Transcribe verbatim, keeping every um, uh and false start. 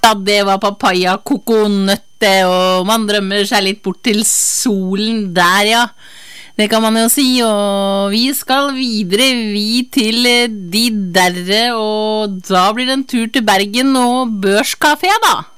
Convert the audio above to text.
da, det var papaya, kokonøtte, og man drømmer seg litt bort til solen der, ja. Det kan man jo si, og vi skal videre, vi til de derre, og da blir det en tur til Bergen og Børskafé, da.